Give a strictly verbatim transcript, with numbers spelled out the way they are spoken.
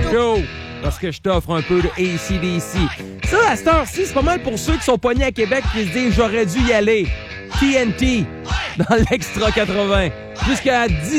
show parce que je t'offre un peu de A C D C. Ça, à cette heure-ci, c'est pas mal pour ceux qui sont pognés à Québec qui se disent « J'aurais dû y aller ». T N T dans l'Extra quatre-vingts. Jusqu'à dix